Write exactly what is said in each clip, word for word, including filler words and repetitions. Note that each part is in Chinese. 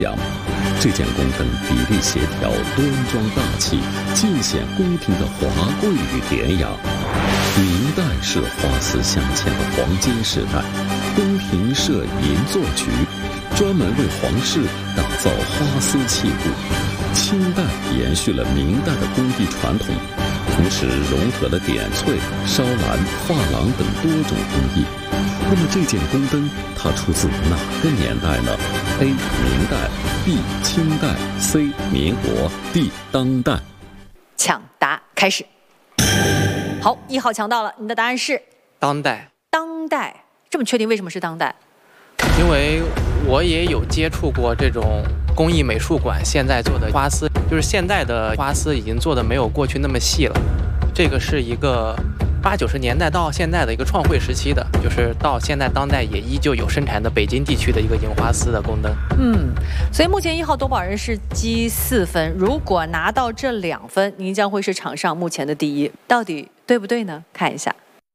这件宫灯比例协调、端庄大气，尽显宫廷的华贵与典雅。明代是花丝镶嵌的黄金时代，宫廷设银座局，专门为皇室打造花丝器物。清代延续了明代的工艺传统，同时融合了点翠、烧蓝、珐琅等多种工艺。那么这件宫灯它出自哪个年代呢？ A. 明代 B. 清代 C. 民国 D. 当代。 抢答开始。好，一号抢到了，你的答案是当代。 当代，这么确定？为什么是当代？ 因为我也有接触过这种工艺美术馆现在做的花丝，就是现在的花丝已经做的没有过去那么细了。这个是一个八九十年代到现在的一个创汇时期的，就是到现在当代也依旧有生产的北京地区的一个银花丝的宫灯。 嗯，所以目前一号夺宝人是积四分，如果拿到这两分，您将会是场上目前的第一，到底对不对呢？看一下。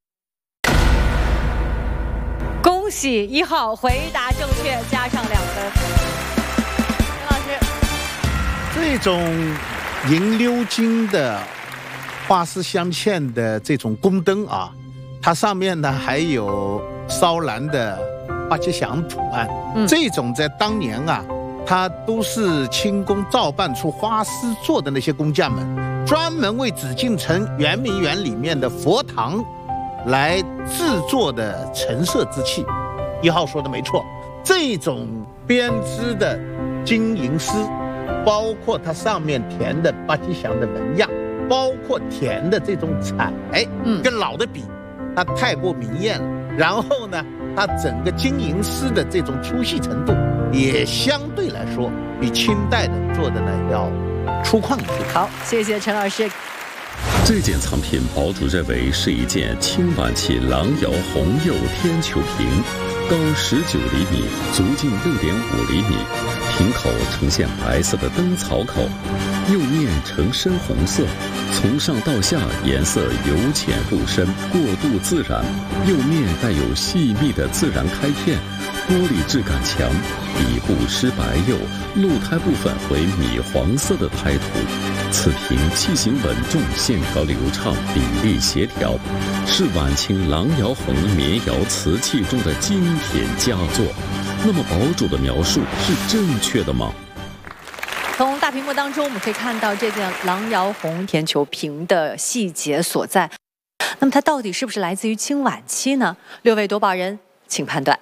恭喜一号回答正确，加上两分。陈老师， 这种银鎏金的花丝镶嵌的这种宫灯啊，它上面呢还有烧蓝的花吉祥图案、嗯、这种在当年啊，它都是清宫照办出花丝做的那些工匠们，专门为紫禁城圆明园里面的佛堂来制作的陈设之器。一号说的没错，这种编织的金银丝，包括它上面填的八吉祥的纹样，包括填的这种彩，嗯，跟老的比，它太过明艳了。然后呢，它整个金银丝的这种粗细程度，也相对来说比清代的做的呢要粗犷一些。 好，谢谢陈老师。 这件藏品，堡主认为是一件清晚期郎窑红釉天球瓶，高十九厘米，足径六点五厘米，瓶口呈现白色的灯草口，釉面呈深红色，从上到下颜色由浅入深，过渡自然，釉面带有细密的自然开片，玻璃质感强，底部施白釉，露胎部分为米黄色的胎涂。此瓶器型稳重，线条流畅，比例协调，是晚清郎窑红绵窑瓷器中的精品佳作。那么堡主的描述是正确的吗？ 从大屏幕当中我们可以看到这件郎窑红天球瓶的细节所在，那么它到底是不是来自于清晚期呢？六位夺宝人请判断。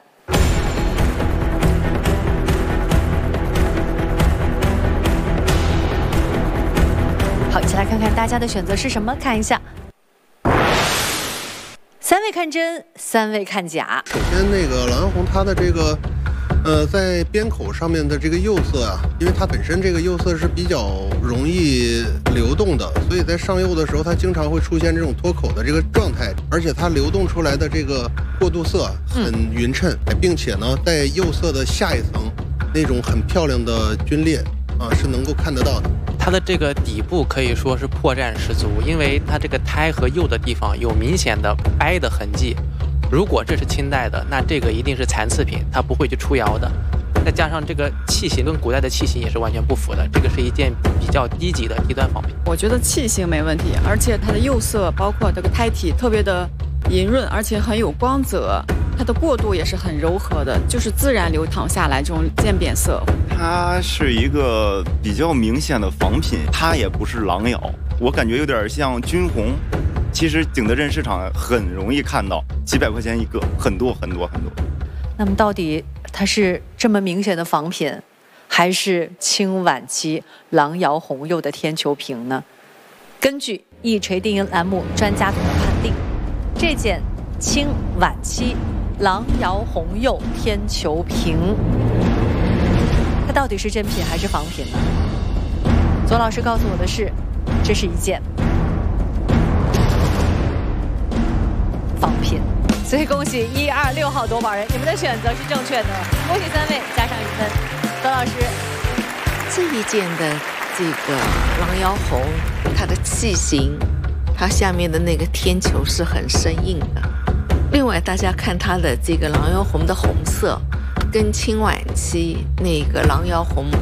好，一起来看看大家的选择是什么，看一下。三位看真，三位看假。 首先，那个郎窑红它的这个，呃，在边口上面的这个釉色啊，因为它本身这个釉色是比较容易流动的，所以在上釉的时候，它经常会出现这种脱口的这个状态，而且它流动出来的这个过渡色很匀称，嗯、并且呢，在釉色的下一层那种很漂亮的皲裂啊，是能够看得到的。 它的这个底部可以说是破绽十足，因为它这个胎和釉的地方有明显的掰的痕迹。如果这是清代的，那这个一定是残次品，它不会去出窑的。再加上这个器型跟古代的器型也是完全不符的，这个是一件比较低级的低端仿品。 我觉得器型没问题，而且它的釉色包括这个胎体特别的莹润，而且很有光泽，它的过渡也是很柔和的，就是自然流淌下来这种渐变色。 它是一个比较明显的仿品，它也不是郎窑，我感觉有点像军红。其实景德镇市场很容易看到，几百块钱一个，很多很多很多。 那么到底它是这么明显的仿品，还是清晚期郎窑红釉的天球瓶呢？根据一锤定音栏目专家组的判定，这件清晚期郎窑红釉天球瓶，它到底是真品还是仿品呢？左老师告诉我的是，这是一件仿品，所以恭喜一二六号夺宝人，你们的选择是正确的，恭喜三位加上一分。左老师， 这一件的这个郎窑红，它的器型，它下面的那个天球是很生硬的。另外，大家看它的这个郎窑红的红色，跟清晚期那个郎窑红